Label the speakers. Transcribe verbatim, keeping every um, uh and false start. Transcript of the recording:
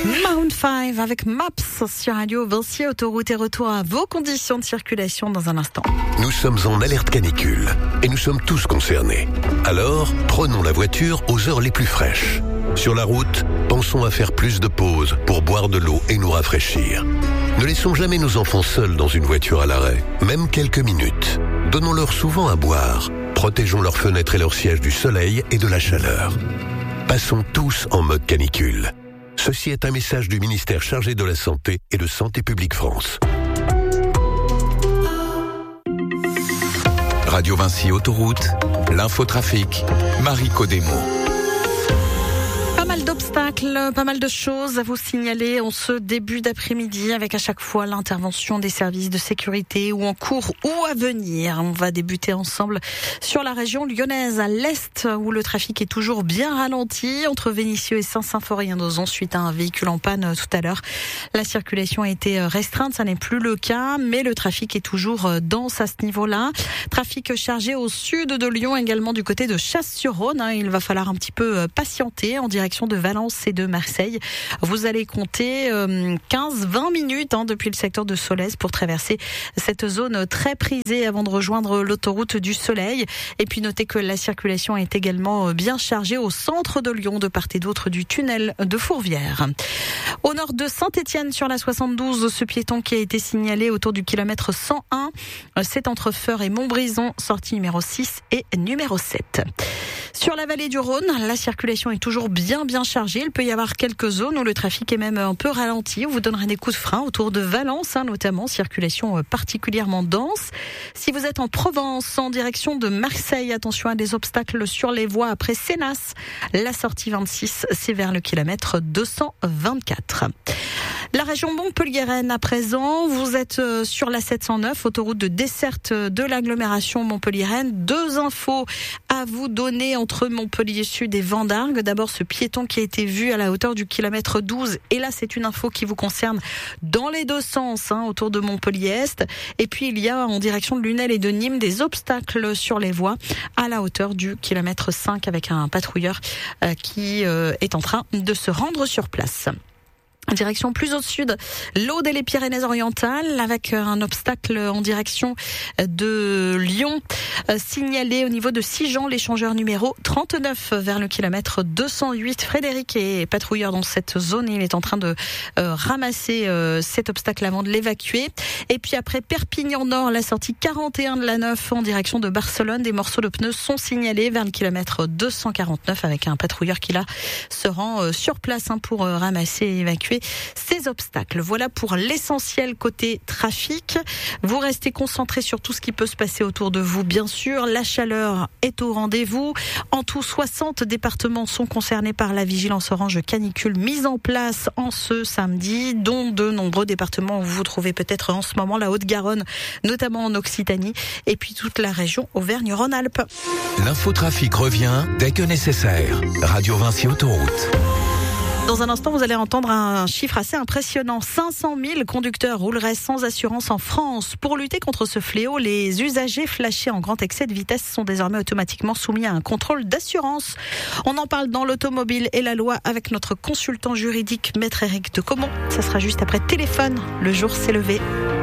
Speaker 1: Maroon cinq avec Maps sur Radio Vinci Autoroute et retour à vos conditions de circulation dans un instant.
Speaker 2: Nous sommes en alerte canicule et nous sommes tous concernés. Alors, prenons la voiture aux heures les plus fraîches. Sur la route, pensons à faire plus de pauses pour boire de l'eau et nous rafraîchir. Ne laissons jamais nos enfants seuls dans une voiture à l'arrêt, même quelques minutes. Donnons-leur souvent à boire. Protégeons leurs fenêtres et leurs sièges du soleil et de la chaleur. Passons tous en mode canicule. Ceci est un message du ministère chargé de la Santé et de Santé publique France.
Speaker 3: Radio Vinci Autoroute, l'infotrafic, Marie Codemo.
Speaker 1: Pas mal d'obstacles, pas mal de choses à vous signaler en ce début d'après-midi avec à chaque fois l'intervention des services de sécurité ou en cours ou à venir. On va débuter ensemble sur la région lyonnaise à l'est où le trafic est toujours bien ralenti entre Vénissieux et Saint-Symphorien-d'Ozon suite à un véhicule en panne tout à l'heure. La circulation a été restreinte, ça n'est plus le cas, mais le trafic est toujours dense à ce niveau-là. Trafic chargé au sud de Lyon, également du côté de Chasse-sur-Rhône. Il va falloir un petit peu patienter en direction de Valence et de Marseille. Vous allez compter quinze à vingt minutes hein, depuis le secteur de Solèze pour traverser cette zone très prisée avant de rejoindre l'autoroute du Soleil. Et puis notez que la circulation est également bien chargée au centre de Lyon, de part et d'autre du tunnel de Fourvière. Au nord de Saint-Étienne sur la soixante-douze, ce piéton qui a été signalé autour du kilomètre cent un, c'est entre Feurs et Montbrison, sortie numéro six et numéro sept. Sur la vallée du Rhône, la circulation est toujours bien bien chargée. Il peut y avoir quelques zones où le trafic est même un peu ralenti. On vous donnera des coups de frein autour de Valence, hein, notamment, circulation particulièrement dense. Si vous êtes en Provence, en direction de Marseille, attention à des obstacles sur les voies après Sénas. La sortie vingt-six, c'est vers le kilomètre deux cent vingt-quatre. La région montpelliéraine à présent, vous êtes sur la sept cent neuf, autoroute de desserte de l'agglomération montpelliéraine. Deux infos à vous donner entre Montpellier Sud et Vendargues. D'abord, ce piéton qui a été vu à la hauteur du kilomètre douze. Et là, c'est une info qui vous concerne dans les deux sens, hein, autour de Montpellier-Est. Et puis, il y a en direction de Lunel et de Nîmes des obstacles sur les voies à la hauteur du kilomètre cinq avec un patrouilleur euh, qui euh, est en train de se rendre sur place. Direction plus au sud, l'Aude et les Pyrénées-Orientales avec un obstacle en direction de Lyon signalé au niveau de Sigean, l'échangeur numéro trente-neuf vers le kilomètre deux cent huit. Frédéric est patrouilleur dans cette zone, il est en train de euh, ramasser euh, cet obstacle avant de l'évacuer. Et puis après Perpignan Nord, la sortie quarante et un de la neuf en direction de Barcelone, des morceaux de pneus sont signalés vers le kilomètre deux cent quarante-neuf avec un patrouilleur qui là se rend euh, sur place hein, pour euh, ramasser et évacuer ces obstacles. Voilà pour l'essentiel côté trafic. Vous restez concentrés sur tout ce qui peut se passer autour de vous. Bien sûr, la chaleur est au rendez-vous. En tout, soixante départements sont concernés par la vigilance orange canicule mise en place en ce samedi, dont de nombreux départements où vous vous trouvez peut-être en ce moment, la Haute-Garonne, notamment en Occitanie, et puis toute la région Auvergne-Rhône-Alpes.
Speaker 3: L'infotrafic revient dès que nécessaire. Radio Vinci Autoroute.
Speaker 1: Dans un instant, vous allez entendre un chiffre assez impressionnant. cinq cent mille conducteurs rouleraient sans assurance en France. Pour lutter contre ce fléau, les usagers flashés en grand excès de vitesse sont désormais automatiquement soumis à un contrôle d'assurance. On en parle dans l'automobile et la loi avec notre consultant juridique, Maître Éric de Comont. Ça sera juste après Téléphone. Le jour s'est levé.